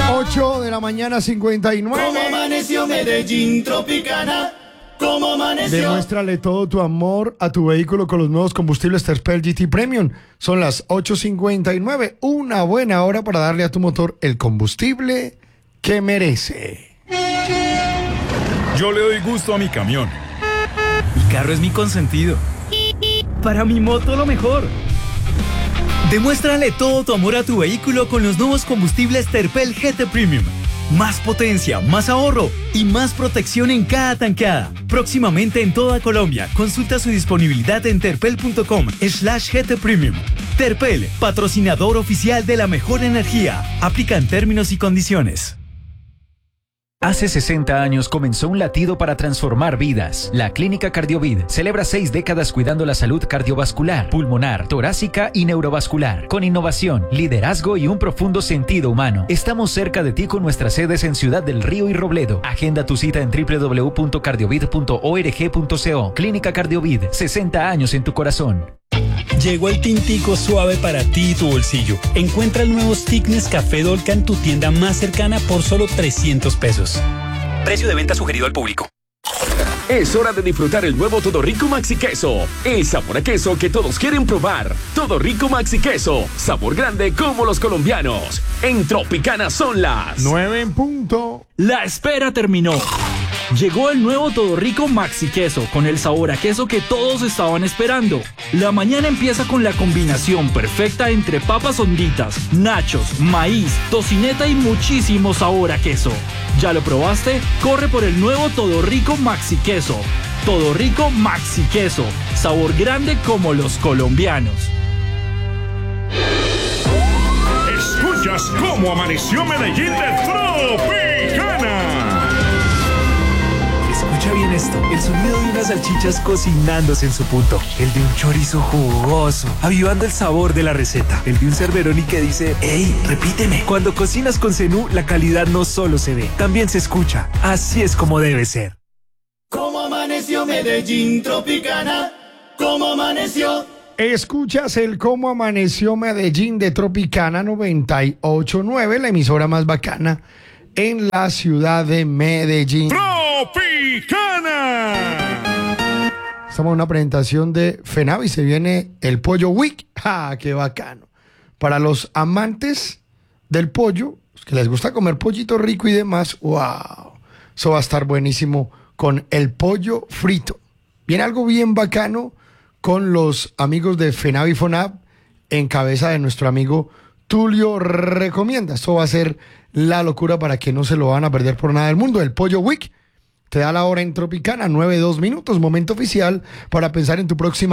8 de la mañana, 59. ¿Cómo amaneció Medellín Tropicana? ¿Cómo amaneció? Demuéstrale todo tu amor a tu vehículo con los nuevos combustibles Terpel GT Premium. Son las 8:59. Una buena hora para darle a tu motor el combustible que merece. Yo le doy gusto a mi camión. Mi carro es mi consentido. Para mi moto lo mejor. Demuéstrale todo tu amor a tu vehículo con los nuevos combustibles Terpel GT Premium. Más potencia, más ahorro y más protección en cada tanqueada. Próximamente en toda Colombia. Consulta su disponibilidad en terpel.com/GT Premium. Terpel, patrocinador oficial de la mejor energía. Aplican términos y condiciones. Hace 60 años comenzó un latido para transformar vidas. La Clínica Cardiovid celebra 6 décadas cuidando la salud cardiovascular, pulmonar, torácica y neurovascular. Con innovación, liderazgo y un profundo sentido humano. Estamos cerca de ti con nuestras sedes en Ciudad del Río y Robledo. Agenda tu cita en www.cardiovid.org.co. Clínica Cardiovid, 60 años en tu corazón. Llegó el tintico suave para ti y tu bolsillo. Encuentra el nuevo Stick Nescafé Dolca en tu tienda más cercana por solo 300 pesos. Precio de venta sugerido al público. Es hora de disfrutar el nuevo Todo Rico Maxi Queso. El sabor a queso que todos quieren probar. Todo Rico Maxi Queso. Sabor grande como los colombianos. En Tropicana son las 9 en punto. La espera terminó. Llegó el nuevo Todo Rico Maxi Queso con el sabor a queso que todos estaban esperando. La mañana empieza con la combinación perfecta entre papas honditas, nachos, maíz, tocineta y muchísimo sabor a queso. ¿Ya lo probaste? Corre por el nuevo Todo Rico Maxi Queso. Todo Rico Maxi Queso. Sabor grande como los colombianos. Escuchas cómo amaneció Medellín de Tropicana. Escucha bien esto, el sonido de unas salchichas cocinándose en su punto, el de un chorizo jugoso, avivando el sabor de la receta, el de un Cerberoni que dice, ¡Ey, repíteme! Cuando cocinas con Zenú, la calidad no solo se ve, también se escucha. Así es como debe ser. ¿Cómo amaneció Medellín Tropicana? ¿Cómo amaneció? Escuchas el Cómo Amaneció Medellín de Tropicana 98.9, la emisora más bacana en la ciudad de Medellín. ¡Tropicana! Estamos en una presentación de FENAVI, se viene el Pollo Week. ¡Ah, qué bacano! Para los amantes del pollo, los que les gusta comer pollito rico y demás, ¡wow! Eso va a estar buenísimo con el pollo frito. Viene algo bien bacano con los amigos de FENAVI FONAP en cabeza de nuestro amigo Tulio Recomienda. Esto va a ser la locura para que no se lo van a perder por nada del mundo. El Pollo Week te da la hora en Tropicana, 9:02, momento oficial para pensar en tu próxima